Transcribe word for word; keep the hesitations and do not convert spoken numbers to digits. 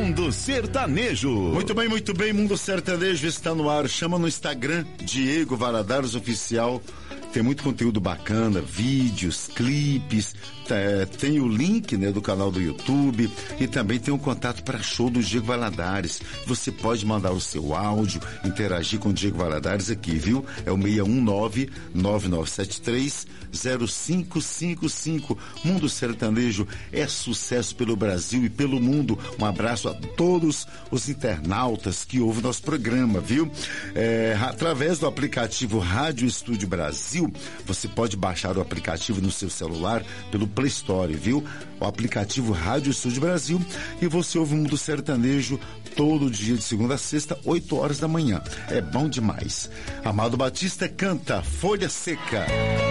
Mundo Sertanejo. Muito bem, muito bem, Mundo Sertanejo está no ar. Chama no Instagram, Diego Valadares Oficial. Tem muito conteúdo bacana, vídeos, clipes, é, tem o link, né, do canal do YouTube e também tem um contato para show do Diego Valadares. Você pode mandar o seu áudio, interagir com o Diego Valadares aqui, viu? É o seis um nove, nove nove sete três, zero cinco cinco cinco. Mundo Sertanejo é sucesso pelo Brasil e pelo mundo. Um abraço a todos os internautas que ouvem nosso programa, viu? É, através do aplicativo Rádio Estúdio Brasil, você pode baixar o aplicativo no seu celular pelo Play Store, viu? O aplicativo Rádio Estúdio Brasil, e você ouve o Mundo Sertanejo todo dia de segunda a sexta, oito horas da manhã. É bom demais. Amado Batista canta Folha Seca.